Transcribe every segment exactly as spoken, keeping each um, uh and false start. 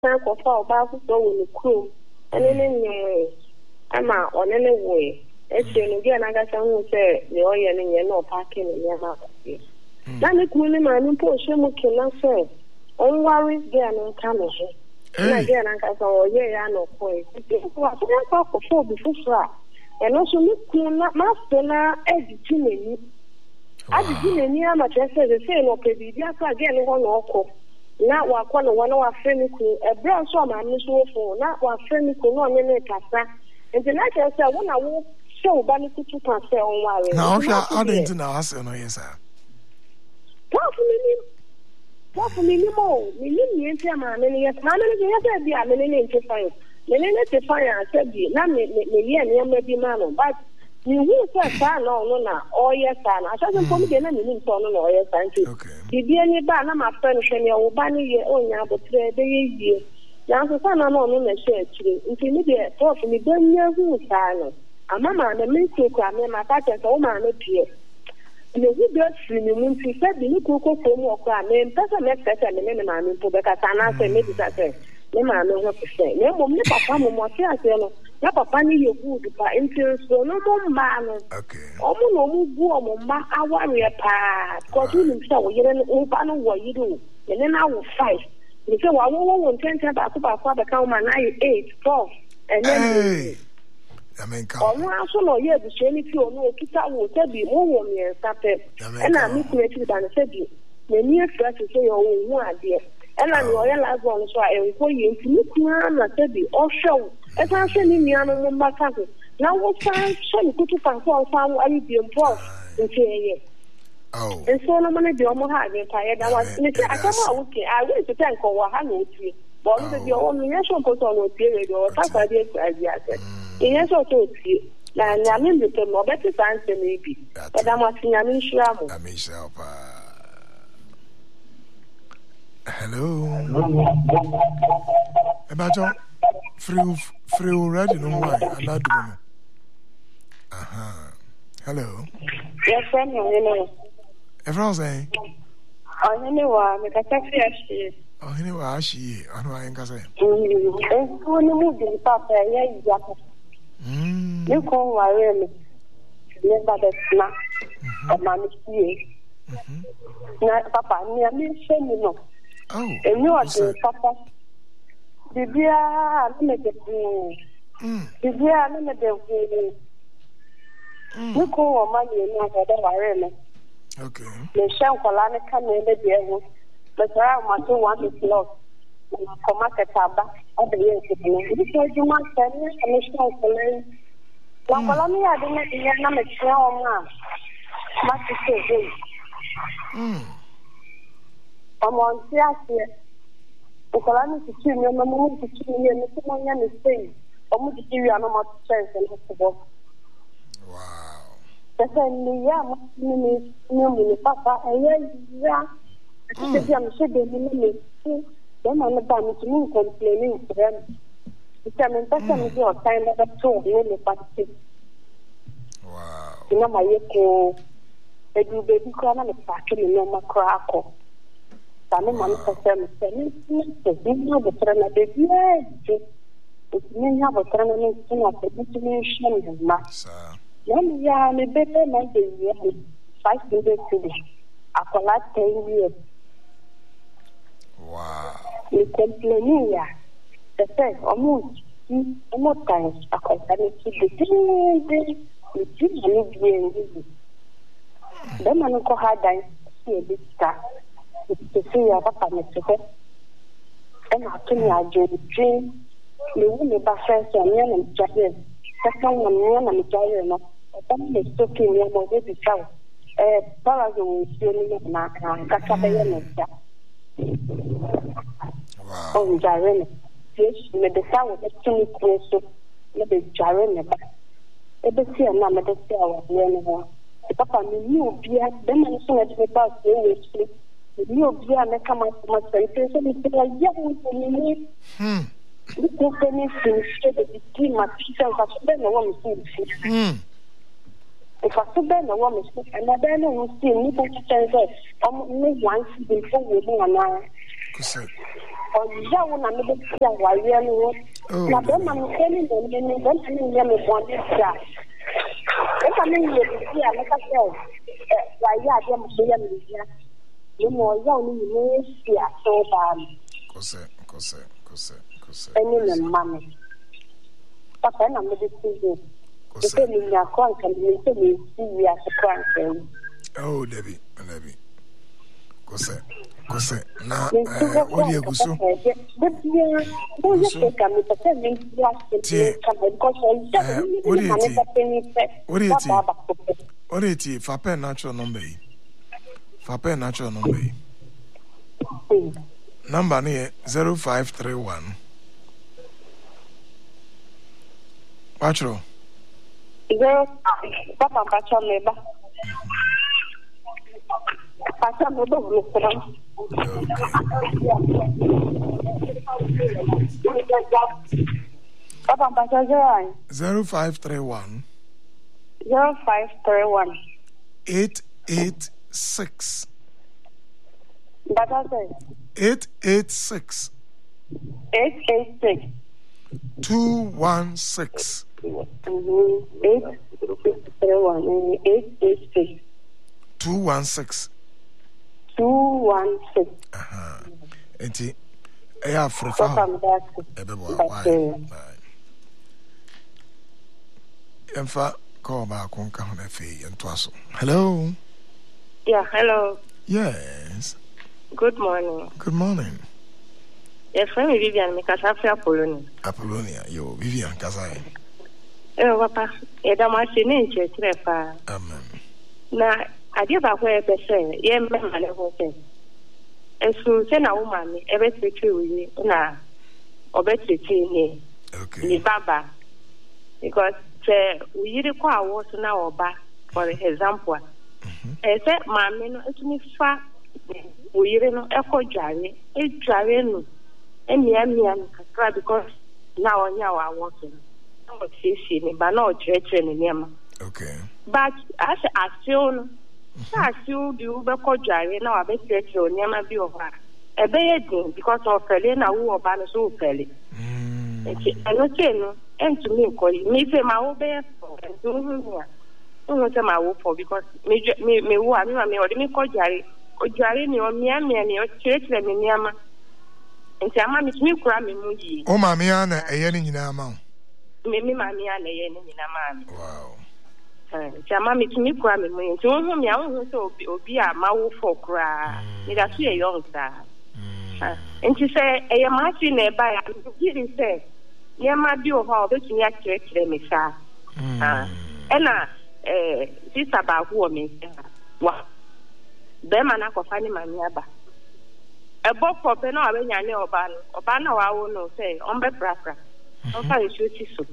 San ko fa oba so wo ni kuro ene ne nyɛ ama ɔne ne wo e se no dia na ga san hu se ne ɔyɛ ne nyɛ no pa ke ne nyɛ ma ko na ne kunu ne ma ni po hwe mu ke na se on wari dia no ka no he na dia na ka so ɔyɛ ya no ko e ko wa so na ko fo bi fufura e no so ni kunu na ma se na e di ti ne ni adi ti ne ni ama che se se no pe bi dia ka dia ne ho no ko na wa kwa no wana wa freni ku ebra so ma ni so fo na wa freni ku no ne ne kasa nti na che se wo na wo show ba ni kutu kan se on wa re na o sha adent na ase no yes sir wa fu ni ni wa fu ni ni mo ni ni ni enti ma ne ne yes na ne ne yes e bi a ne ne enti fa ne ne ne te fa ya se bi na me me ye ne ma bi ma no but ni hu se sa no no na o yes sa na so se pom de na ni ni so no no yes sa nti bibi ani ba na ma fa no hwe ne o ba ni ye onya abotre de ye yie na so sa na no no na hwe akire nti ni de to fi ni banya hu sa no ama ma na me se kwa me ma ka che so ma na pie ne hu de fi ni mu nti se bi ni ko ko ko mu okwa me mpesa me pesa me ne ma me po be ka sa na se me di sa se ne ma me ho pese ne mo me papa mo mo se ase no ya papa ni ye good pa nti so no mo mba no okay omo no mo gu omo mba aware pa ko tu ni se wo yire no mba no wo yire ne ne na wo five ni se wa wo wo ntenta ba ko ba ko ba ka ma na eight twelve and then I mean ka omo aso no ye bu se ni ti onu okita wo se bi mo wo mi ensape e na mi ku eti da ne se bi ne ni afra se se yo wo hu ade e na ni o ye last one so a enko ye nti ni ku na se bi o hwe e san se ni ni anu mo maka ko na wo san so ni kutu kan so san ari bi mpo nti ye oh and so no man de omo ha de pa ye da wa ni se akama wo ke a we se tan ko wa ha no tie bo no de o mi ye so ko so no tie we do ta sa de a dia se ye so to tie na na mi de to no beti san se me bi e da ma tinya mi shira mo ami shelpa hello ebajo free free already no why aladu no aha hello yes friend no no everyone say oh ni wa me ka taxi ashi oh ni wa ashi anu ayen ka say eh ko ni mu bi papa ya ya mm ni ko wa re mi ni ba de na o ma mi sie na papa ni mi se ni no oh eni wa de papa bibia na me de mm bibia na me de ni ko wa ma ni na ga da wa re mi okay le shan kola ne ka ne le de ho le tra ma to one to plus na ko ma ka taba o de ye ke ne ni ko juma ka ne ne shan kola la kola ni ya de ne ya na me tra o ma ma ti se de mm o mo ti ase o kola ni ti ti ni o mo ti ti ni ni ti mo nya ni sei o mo ti ti wi ana ma chance ne ko bo wow sasa ni ya ni ni ni ni papa aya ya ati dia mse de ni ni ni de ma na ba ni ni complaining them ita men pasa mi do time da to ni ni pati wow ina ma ye ko e du be bi ko na me pa ke ni no ma kra ko ta me ma ni pasa mi se ni ni se ni no de tra na de ye ni ni ha bo tra na ni ni na de ni shen ma sa Yami ya me bebe na de ye five hundred today. Akola ten years. wow Ni complaining ya. The say omo omo times akola ni ki de de ni ti ni bien ni. Dem man ko ha dan si e bista. Ti se ya papa me se ko. E na to ni ajo dream. Le wu le ba fa so ni na jabe. Sasa na mimi na mjayo no kama ni stoki ni mo de bisawo eh para zo si ni na na kaka be ye no ja wow o jare ne yes me de sawo de tuni kweso me de jare ne ba e be si na me de si awa ne ne ho papa mi ni obia de man so na de ba so we si ni obia me kama kuma sai so ni te ya mo ni hmm Niko feni finishie de biti matisa ukasube na wa msini. mm Ukasube na wa msini. Ena bene msini nipo kichenze. Omu ni wansi bifo wili wana. kusa ọjà wọn na mi bẹ ti àwárí ẹni wọn na bẹ́ẹ̀ ma mi fẹ́ ní ìdẹ̀ni ẹni bẹ́ẹ̀ ma mi yẹ mi bọ̀ ní ìjà bẹ́ẹ̀ ma mi yẹ mi sí àmẹ́ká sẹ́ ẹ wáyé adé mo so yẹ mi yá ní mo ọjà wọn ni mi fi àtọ́ bá mi. kọsẹ̀ kọsẹ̀ kọsẹ̀ kọsẹ̀. ẹni mi ma mi papa na mi bẹ ti yẹ ìfẹ́ mi ní akọ́ nǹkan mi ìfẹ́ mi sí ìwé àsìkò àǹkẹ́ mi. Oh, Debbie, Debbie. Kose, kose. Na, eh, what do you go so? What is it? What is it? Fape natural number. Fape natural number. Number ni zero five three one. Patro. Zero. Papa patro meba. Pasa mo do mo kran. Papa pasa zero. zero five three one. zero five three one. eight eight six. Papa say. eight eight six. eight eight six. two one six. Mhm. eight three one. eight eight six. two one six. two one six. Uh-huh. Enti, eya frefa. Ebe bo why? Emfa call ba kon ka ho na fe ento aso. Hello. Yeah, hello. Yes. Good morning. Good morning. Yes, I'm Vivian Mikasafia Apollonia. Apollonia, yo Vivian Kazai. Eh, papa, e da ma se ne nche trepa. Amen. Na ade ba ko e be se ye mmema le ho se esu se na wo mami e be tete wi na obetete ni okay ni baba because se uyiri kwa awo so na oba for example e se mami no etumi fa uyiri no ekodware edware no emia mia no kakra because na onya wa awo so na o sisi ni ba na o chreche ni niam okay but as as you Sa si u bi u be ko dware na wa be tete o niam bi o ha e be ye din because of fele na wo oba no so fele mm e no che no entu mi ko mi se ma wo be so entu hu ya o se ma wo for because me me me wo ami ma me o de mi ko dware o dware ni o mia mia ni o chire mi niam enti ama mi tumi kura me mu yi o ma mi ana eye ni nyina ma me mi ma mi ana eye ni nyina ma mi wow Chama mi tumi kwa me mo nti wo mi a wo so obi obi a ma wo fo kra ni da so ye young sa nti se e ye ma chi na e ba ya giri se ye ma bi o ha o betumi a kire kire me sa ah e na eh sisa ba hu o me wa be ma na ko fa ni ma mi aba e bo ko pe na wa be nya ne oba no oba na wa wo no se on be prapra on fa isu ti so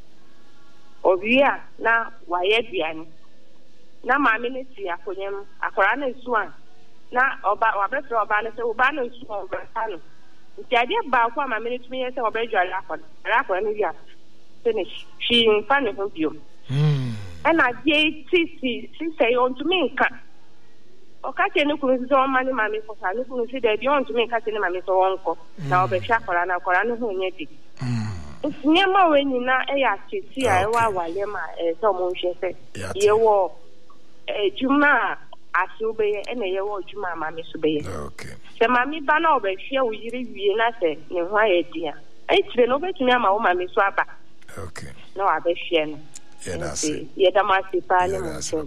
Obia na waye biani na maami ne ti akonyem akora na esuan na oba wabese oba ne se oba na esuan brata no nti ade ba kwa maami ne tumi ye se oba dwale akora akora ne bia finish she in fan of bio mm ana je ti ti si say on to me nka o ka che ne kunu so o mani maami ko sa ne kunu si de bi on to me ka che ne maami so wonko na oba hwa akora na akora ne ho nye di Nyama we nyina e ya cheti a e wa wale ma e so mo hwe se ye wo e juma asu be e na ye wo juma ma me so be ye okay se ma mi ba na oba hwe wo yiri wie na se ne ho aye dia e tire no betumi ama wo ma me so aba okay na wa be hwe no ye da se ye da ma se pa le mo so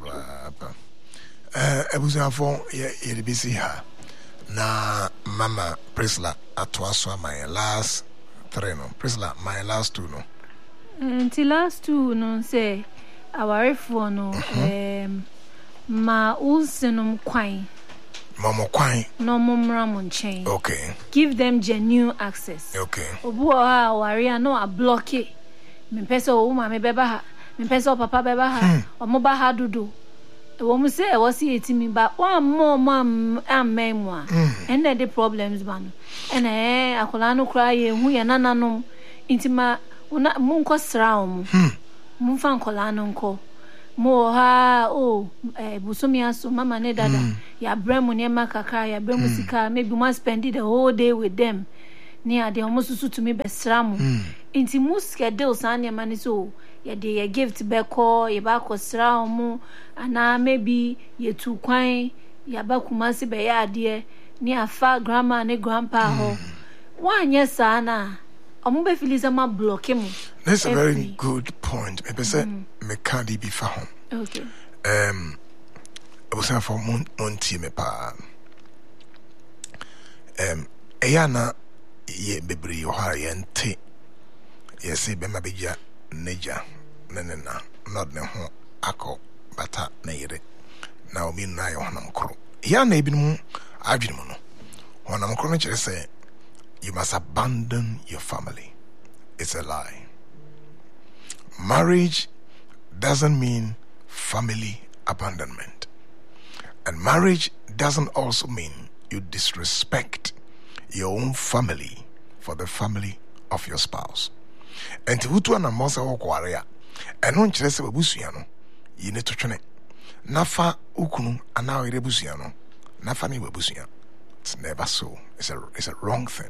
eh ebusuafo ye ye bi si ha na mama Priscilla atwaso my last no Priscilla my last two no until last two no say our phone no um ma ulsenum kwan mama kwan no mumra mon chain okay give them genuine access okay obu ha waria no a block it me pese o ma me beba ha me pese o papa beba ha o mo ba ha dudu e wo mu say e wo see etimi ba one more mam amem wa and the problems ban and eh akola no kra ye hu ye nananom intima una munko sraum mun fan kola no nko mo ha o eh busumi aso mama ne dada ya bremu ne makaka ya bremu sika maybe one spend the whole day with them ne ade omo susu to me besra mo inti mu schedule san ne mani so ye de ye gift be ko ye ba ko sra omo ana maybe ye tu kwan ya ba kumasi be ya ade ne afa grandma ne grandpa ho wanye sana omo be filiza ma block him. That's a very good point. Me say me can't be for home. Okay. Um I was saying for monty me pa um eyana ye bebre yo ha ye nte ye se be ma beja neja nenena not ne ho akọ bata na yire na obi na yo honam kro ya na ebinom adwene no honam kro no kire say you must abandon your family. It's a lie. Marriage doesn't mean family abandonment, and marriage doesn't also mean you disrespect your own family for the family of your spouse. And to utu na mosa wokwarea eno nkyere se babusua no yi ne totwene nafa ukunu ana ire busua no nafa ne babusua. It's never so. It's a it's a wrong thing.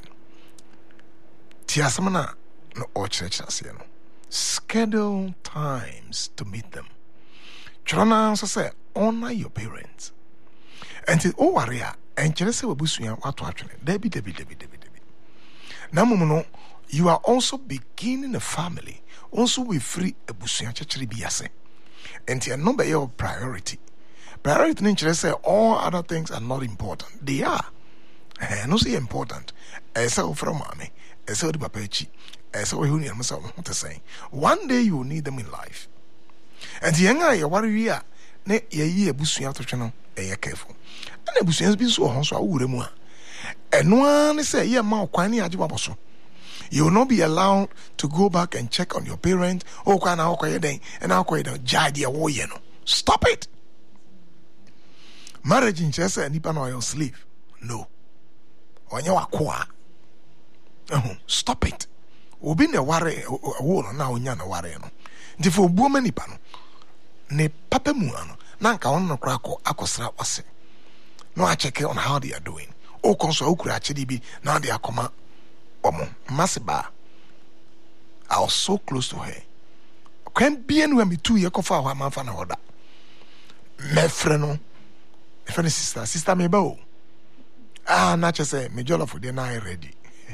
Tiasamana no ochrechrase no schedule times to meet them. Chirana so say honor your parents. And to o waria enkyere se babusua wato atwene debi debi debi debi debi na mumu you are also beginning a family also we free abusua chechiri biase and you know your priority priority nkyere say all other things are not important. They are eh no say important esa from mama esa odi papa echi esa we huni amasa what to say one day you will need them in life. And yenga ye worry a ne ye yi abusua to tweno e careful and abusua bi so ho so awure mu a eno an say ye ma okwan ne age baboso. You will not be allowed to go back and check on your parents. Oh, can I okay then? And I okay then. Jadi wo ye no. Stop it. Marriage in chesa nipa no your slave. No. Onye wakoa. Oh, stop it. Obi ne ware wo no na onya na ware no. Nti fo obuo manipa no. Ne papa mu ano. Na nka won no kra akọ akosra wase. No I check on how they are doing. O konso okura achedi bi na they akoma. Masiba, I was so close to her. Can't be anywhere me two years for our man fan order. My friend, my friend sister, sister me bow. Ah, not just say me jollof for dinner ready.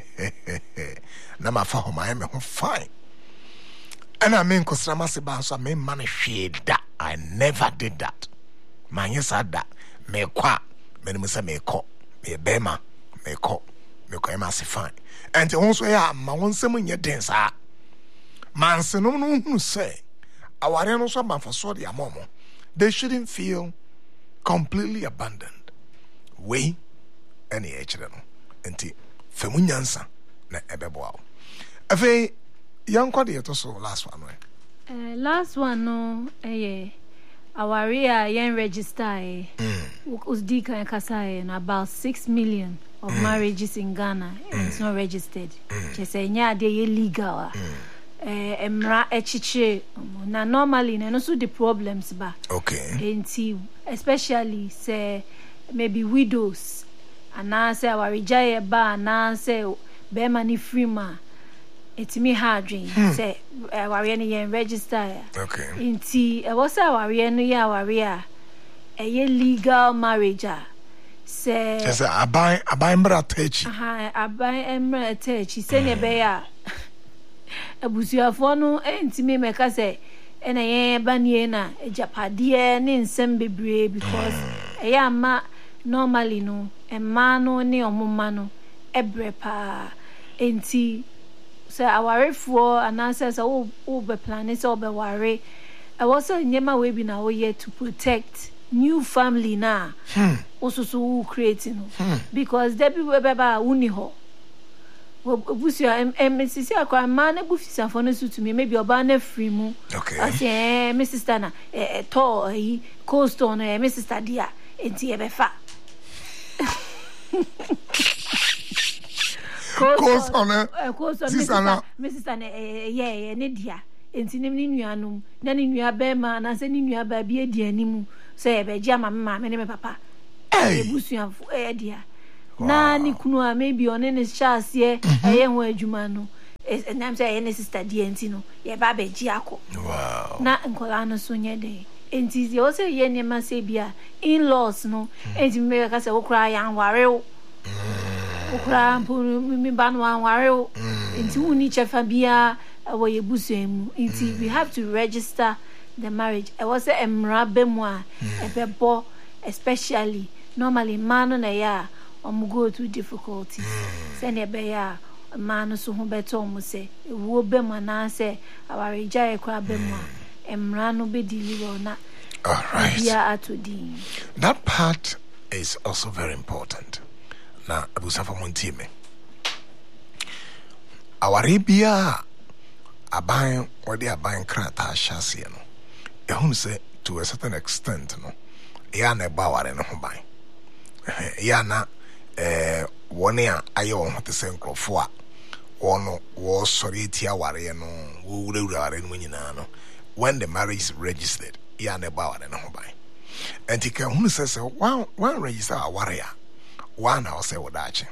Na ma fa home I am fine. And I mean cause Masiba so I mean man shade that. I never did that. Man yes I that. Me kwa me me say me ko me bema me ko. Because I'm fine. And also, yeah, my one seven year dancer. Man, no no who say, our reno man for sorry a momo. They shouldn't feel completely abandoned. We any hreno. Enti femunyansa na ebeboa. Afe young kwadi to so last one. Uh, last one no eh our area yen register eh was dika kasa na about six million of mm. marriages in Ghana. Mm. It's not registered. Just say nya dey illegal. Eh emra echiche na normally na no so the problems ba. Okay. Enti especially say maybe widows and na say our rejaye ba na say be mani free ma. It's me hard dream say our yen register. Okay. Enti e was our yen ya our ya a legal marriage. Say yes, I buy I buy mbra techi. Aha, I buy mbra techi. Say ne be ya. Abusuafo no entimi meka say ena ye ba nie na ejapade ne nsem bebre because e ya ma normally no e ma no ne omoma no ebre pa enti say awarefuo ananse say wo wo be plan say wo be ware e was say nyema we bi na wo ye to protect new family na hmm. also so creating hmm. because there people beba uni ho obusu em emsisi akwa man e bufisa for no to me maybe oba na free mu okay I say eh my sister na eh to eh coast on eh my sister dia enti e be fa coast on eh coast on my sister na eh yeah ne dia enti nim ni nuanum na ni nua be ma na se ni nua ba bi edi animu say be jia mama me ne me papa e busuafo e dia na ni kunu a maybe on ne chance ye eye ho adwuma no and I'm saying ene sister di enti no ye ba be gi akọ wow na nkola no so nye de enti ye o se ye ne ma se bia in laws no enti me ka se okura yan ware o okura mi ba no an ware o enti uni chefa bia wo ye busuemu enti we have to register the marriage I was a emra bemwa ebebo especially normally man na ya um go through difficulties say na be ya man so ho beto mo say wo bemwa na say our reja e kwa bemwa emra no be deliver na all right ya atodi. That part is also very important. Na abusafa montime awarebia aban odi aban krata hyase no ehun say to a certain extent no ya na ba ware no ho ban ya na eh woni a aye won hote se nkrofo a wono wo sori tia ware no wo wura ware no nyina no when the marriage is registered ya na ba ware no ho ban entika hun say say one one register ware ya one na say wodache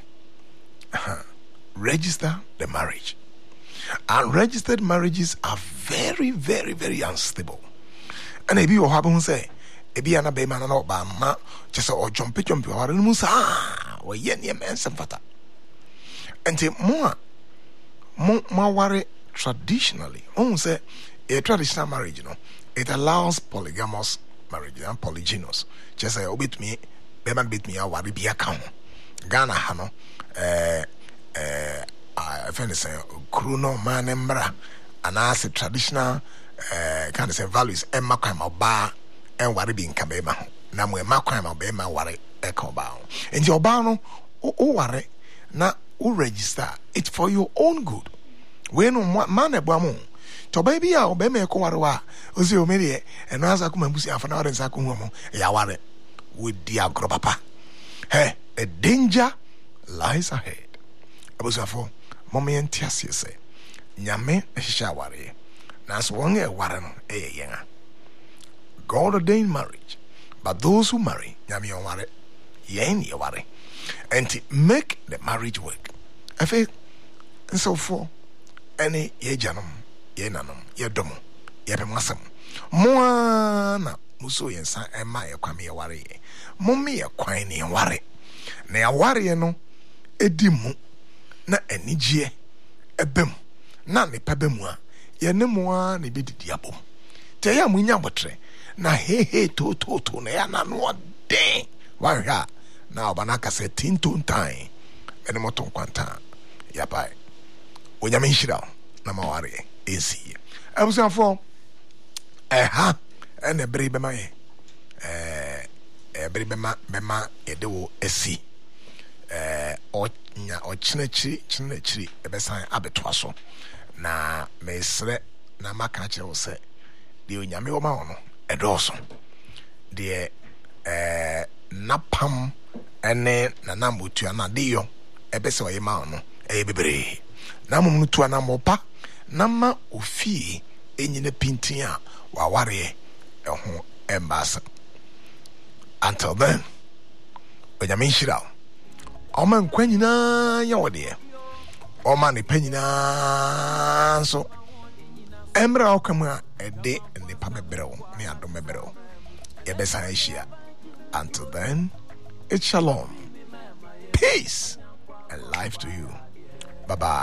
register the marriage. And registered marriages are very, very, very unstable. And if you have to say, if you are not a man or Obama, just or jumpy jumpy or Musa, or yen yam and some fata. And more, more, more worry traditionally. On say a traditional marriage, you know, it allows polygamous marriage and polygynous. Just say, obit me, Beman bit me, I worry be a count. Ghana, Hano, eh, eh, I find say Kruno Manembra and as a traditional uh kind of say values and makwama ba and worry being kabema. Namwe makwama bema worry echo bow. And your bano o worry na o register it for your own good. When man a bamo to baby ya obeme ko warwa ozi omere and as akuma busi afana ore nsa ko homo ya worry with dia gro papa. Hey, a danger lies ahead. Abusafo Mommy and Tiasia say, Nyame a shawari. Nas one a warren a yenga. God ordained marriage, but those who marry, Yami on worry, yen ye worry, and to make the marriage work. I feel and so for any ye janum, ye nanum, ye domo, ye pemasam. Moana muso yen san and my kwami a worry. Mommy a quiny and worry. Ne a worry no edimu. Na enijie ebem na ne pebemu a ye ne moa ne bididi abom te ya munya botre na he he to to to na ya na no den wa hwa na obana ka se tinton tan ene moton kwanta ya pai onya me hira na maware esi abusan fo eh ha ene bere be ma ye eh e bere be ma be ma ye de wo esi eh nya ochinachi chinachi ebesan abetoa so na mesre na maka kire wo se de onyame wo ma wo no edoso de eh napam ene na namotua na de yo ebese wo yema wo no e bebre na mum tua na mopa na ma ofie enyine pintin a wa ware eho embasa. Until then onyame nhira Oma nkwa nyina ya wode Oma ne pa nyina so emra okamu a ede ne pa bebreo ne adom bebreo ye besa ahia. Until then, it's shalom, peace and life to you. Bye bye.